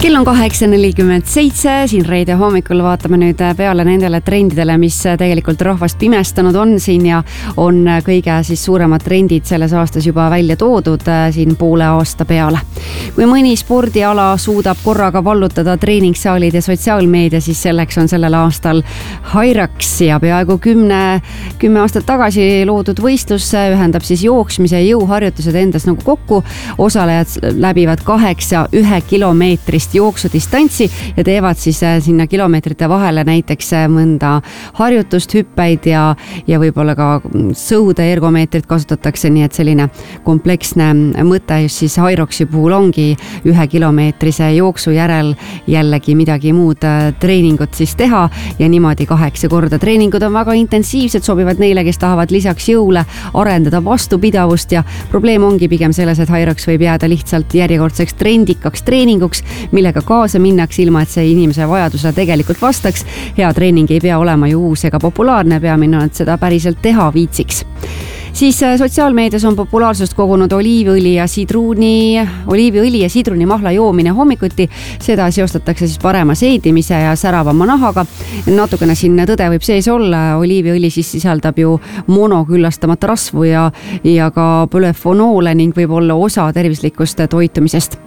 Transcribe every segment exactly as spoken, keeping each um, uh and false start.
Kell on kaheksa nelikümmend seitse, siin reede hommikul vaatame nüüd peale nendele trendidele, mis tegelikult rahvast pimestanud on siin ja on kõige siis suuremad trendid selles aastas juba välja toodud siin poole aasta peale. Kui mõni spordiala suudab korraga vallutada treeningssaalid ja sotsiaalmeedia, siis selleks on sellel aastal Hyrox ja peaaegu kümne, kümme aastat tagasi loodud võistlus ühendab siis jooksmise ja jõuharjutused endas nagu kokku. Osalejad läbivad kaheksa ühe kilomeetrist jooksudistantsi ja teevad siis sinna kilomeetrite vahele näiteks mõnda harjutust, hüppeid ja, ja võib-olla ka sõude ergomeetrit kasutatakse, nii et selline kompleksne mõte just siis Hyroxi puhul ongi ühe kilomeetrise jooksu järel jällegi midagi muud treeningut siis teha ja niimoodi kaheksa korda. Treeningud on väga intensiivsed, sobivad neile, kes tahavad lisaks jõule arendada vastupidavust ja probleem ongi pigem selles, et Hyrox võib jääda lihtsalt järjekordseks trendikaks treeninguks, millega kaasa minnaks ilma, et see inimese vajadusele tegelikult vastaks. Hea treening ei pea olema ju uus ega populaarne, peamine on, et seda päriselt teha viitsiks. Siis sotsiaalmeedias on populaarsust kogunud oliiviõli ja sidruni, oliiviõli ja sidruni mahla joomine hommikuti. Seda seostatakse siis parema seedimise ja säravama nahaga. Natukene siin tõde võib sees olla. Oliiviõli siis sisaldab ju monoküllastamata rasvu ja, ja ka polüfonoole ning võib olla osa tervislikust toitumisest.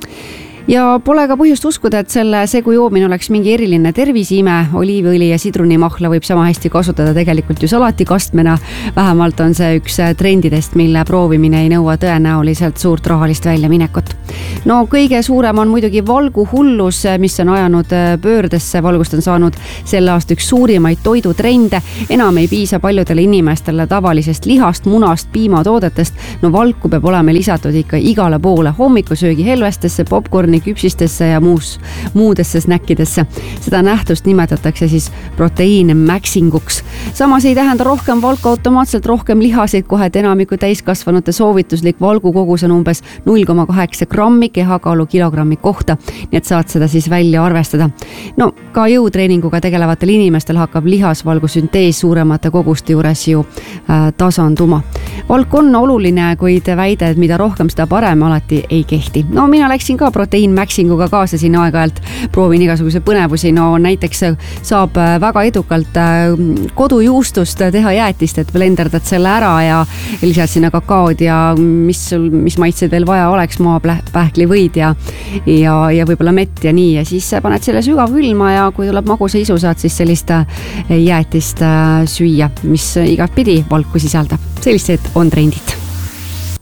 Ja pole ka põhjust uskuda, et selle segu joomine oleks mingi eriline terviseime. Oliiviõli ja sidruni mahla võib sama hästi kasutada tegelikult ju salati kastmena. Vähemalt on see üks trendidest, mille proovimine ei nõua tõenäoliselt suurt rahalist väljaminekut. No kõige suurem on muidugi valguhullus, mis on ajanud pöördesse. Valgust on saanud selle aasta üks suurimaid toidutrende. Enam ei piisa paljudele inimestele tavalisest lihast, munast, piimatoodetest. No valku peab olema lisatud ikka igale poole hommikusöögi helvestesse, popcorni küpsistesse ja muus, muudesse snäkkidesse. Seda nähtust nimetatakse siis proteiinmäksinguks. Samas ei tähenda rohkem valku automaatselt rohkem lihaseid, kohe et enamiku täiskasvanute soovituslik valgukogus on umbes null koma kaheksa grammi kehakaalu kilogrammi kohta, nii et saad seda siis välja arvestada. No ka jõutreeninguga tegelevatel inimestel hakkab lihasvalgu süntees suuremate koguste juures ju äh, tasanduma. Valk on oluline, kuid väide, et mida rohkem, seda parem alati ei kehti. No mina läksin ka proteiinmäksinguga kaasa siin aeg-ajalt, proovin igasuguse põnevusi. No näiteks saab väga edukalt kodujuustust teha jäätist, et blenderdad selle ära ja lisad sinna kakaod ja mis, mis maitsed veel vaja oleks, maapähkli võid ja, ja, ja võib-olla mett ja nii. Ja siis paned selle sügavkülma ja kui tuleb magusa isu, saad siis sellist jäätist süüa, mis igatpidi valku sisaldab. Sellised on trendid.